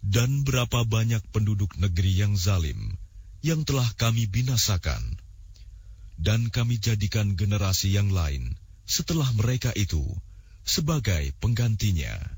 Dan berapa banyak penduduk negeri yang zalim yang telah kami binasakan, dan kami jadikan generasi yang lain setelah mereka itu sebagai penggantinya.